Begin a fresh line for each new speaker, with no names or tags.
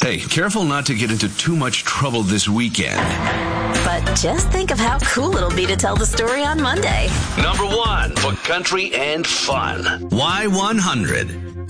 Hey, careful not to get into too much trouble this weekend.
But just think of how cool it'll be to tell the story on Monday.
Number 1 for country and fun. Y100.